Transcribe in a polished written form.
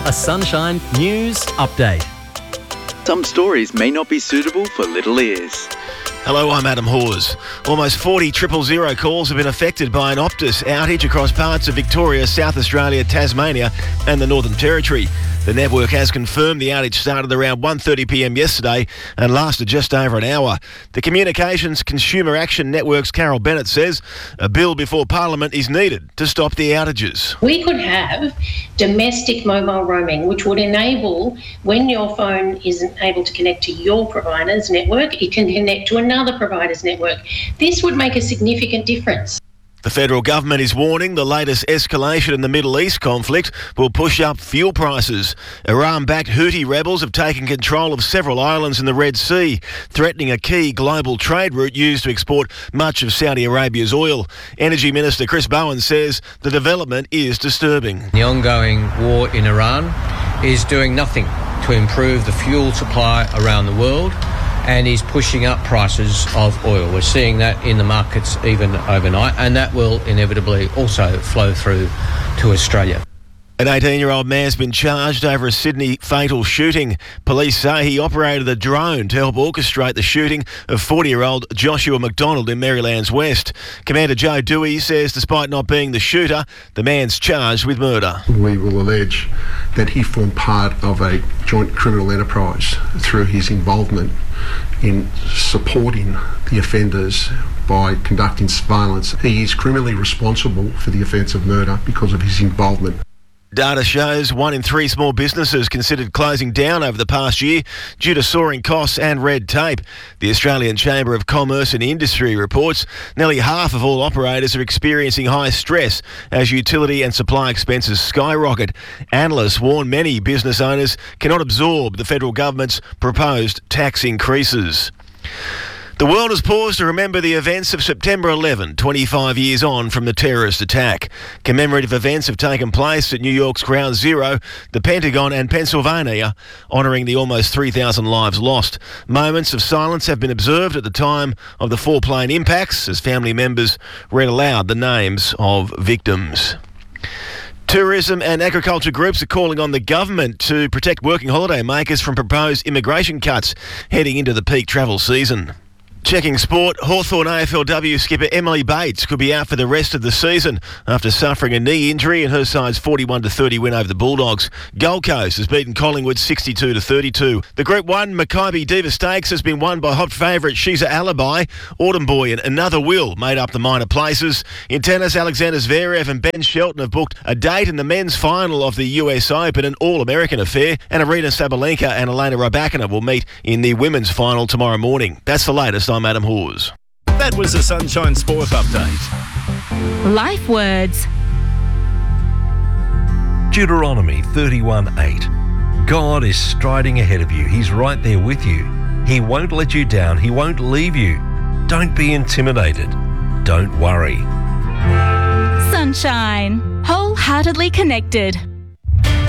A Sunshine News Update. Some stories may not be suitable for little ears. Hello, I'm Adam Hawes. Almost 40 000 calls have been affected by an Optus outage across parts of Victoria, South Australia, Tasmania and the Northern Territory. The network has confirmed the outage started around 1:30pm yesterday and lasted just over an hour. The Communications Consumer Action Network's Carol Bennett says a bill before Parliament is needed to stop the outages. We could have domestic mobile roaming, which would enable, when your phone isn't able to connect to your provider's network, it can connect to another provider's network. This would make a significant difference. The federal government is warning the latest escalation in the Middle East conflict will push up fuel prices. Iran-backed Houthi rebels have taken control of several islands in the Red Sea, threatening a key global trade route used to export much of Saudi Arabia's oil. Energy Minister Chris Bowen says the development is disturbing. The ongoing war in Iran is doing nothing to improve the fuel supply around the world, and is pushing up prices of oil. We're seeing that in the markets even overnight, and that will inevitably also flow through to Australia. An 18-year-old man's been charged over a Sydney fatal shooting. Police say he operated a drone to help orchestrate the shooting of 40-year-old Joshua McDonald in Maryland's West. Commander Joe Dewey says despite not being the shooter, the man's charged with murder. We will allege that he formed part of a joint criminal enterprise through his involvement in supporting the offenders by conducting surveillance. He is criminally responsible for the offence of murder because of his involvement. Data shows 1 in 3 small businesses considered closing down over the past year due to soaring costs and red tape. The Australian Chamber of Commerce and Industry reports nearly half of all operators are experiencing high stress as utility and supply expenses skyrocket. Analysts warn many business owners cannot absorb the federal government's proposed tax increases. The world has paused to remember the events of September 11, 25 years on from the terrorist attack. Commemorative events have taken place at New York's Ground Zero, the Pentagon and Pennsylvania, honouring the almost 3,000 lives lost. Moments of silence have been observed at the time of the 4 plane impacts as family members read aloud the names of victims. Tourism and agriculture groups are calling on the government to protect working holiday makers from proposed immigration cuts heading into the peak travel season. Checking sport, Hawthorn AFLW skipper Emily Bates could be out for the rest of the season after suffering a knee injury in her side's 41-30 win over the Bulldogs. Gold Coast has beaten Collingwood 62-32. The Group 1 Makybe Diva Stakes has been won by hot favourite Shiza Alibi. Autumn Boy and Another Will made up the minor places. In tennis, Alexander Zverev and Ben Shelton have booked a date in the men's final of the US Open, an all-American affair, and Arina Sabalenka and Elena Rybakina will meet in the women's final tomorrow morning. That's the latest. I'm Adam Hawes. That was a Sunshine Sport Update. Life words. Deuteronomy 31:8. God is striding ahead of you. He's right there with you. He won't let you down. He won't leave you. Don't be intimidated. Don't worry. Sunshine. Wholeheartedly connected.